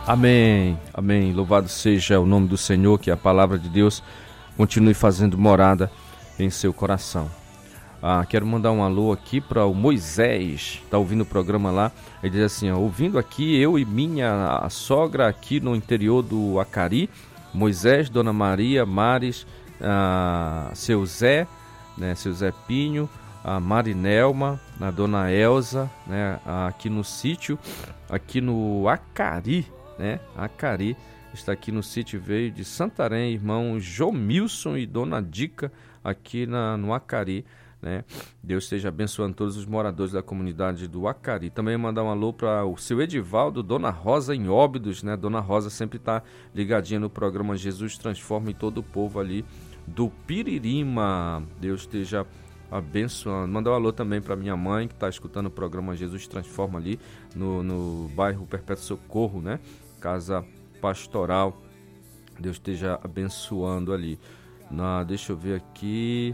Amém, amém. Louvado seja o nome do Senhor, que a palavra de Deus continue fazendo morada em seu coração. Quero mandar um alô aqui para o Moisés, está ouvindo o programa lá. Ele diz assim, ouvindo aqui eu e minha sogra aqui no interior do Acari, Moisés, Dona Maria, Mares, seu Zé, né, seu Zé Pinho, a Marinelma, a Dona Elza, né, aqui no sítio, aqui no Acari, né, Acari, está aqui no sítio, veio de Santarém, irmão Jomilson e Dona Dica, aqui no Acari, né? Deus esteja abençoando todos os moradores da comunidade do Acari. Também mandar um alô para o seu Edivaldo, Dona Rosa em Óbidos, né? Dona Rosa sempre está ligadinha no programa Jesus Transforma e todo o povo ali do Piririma. Deus esteja abençoando. Mandar um alô também para minha mãe que está escutando o programa Jesus Transforma ali no bairro Perpétuo Socorro, né? Casa Pastoral. Deus esteja abençoando ali. Deixa eu ver aqui.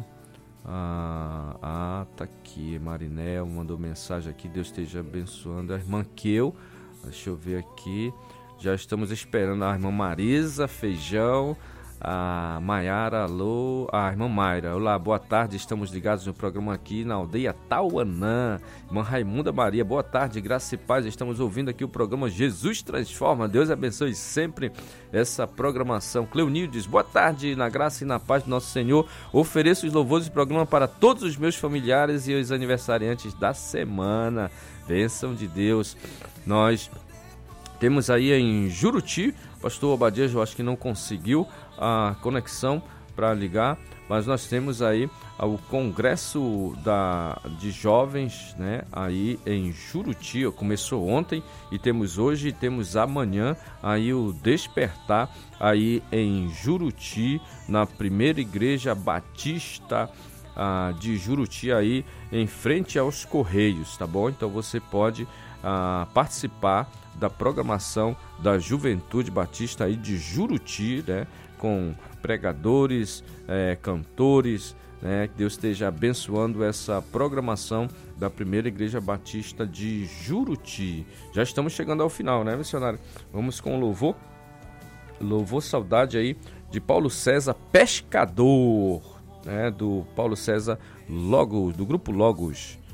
Tá aqui, Marinel mandou mensagem aqui, Deus esteja abençoando a irmã Keu, deixa eu ver aqui, já estamos esperando a irmã Marisa Feijão, a Maiara, alô, a irmã Mayra, olá, boa tarde, estamos ligados no programa aqui na aldeia Tauanã. Irmã Raimunda Maria, boa tarde, graça e paz, estamos ouvindo aqui o programa Jesus Transforma, Deus abençoe sempre essa programação. Cleonildes, boa tarde, na graça e na paz do nosso Senhor, ofereço os louvores do programa para todos os meus familiares e os aniversariantes da semana, bênção de Deus. Nós temos aí em Juruti, pastor Obadias, eu acho que não conseguiu a conexão para ligar, mas nós temos aí o congresso de jovens, né, aí em Juruti, começou ontem e temos hoje e temos amanhã aí o despertar aí em Juruti, na primeira igreja batista de Juruti, aí em frente aos Correios, tá bom? Então você pode participar da programação da Juventude Batista aí de Juruti, né? Com pregadores, cantores, né? Que Deus esteja abençoando essa programação da primeira igreja batista de Juruti. Já estamos chegando ao final, né, missionário? Vamos com louvor saudade aí de Paulo César Pescador, né? Do Paulo César Logos, do grupo Logos.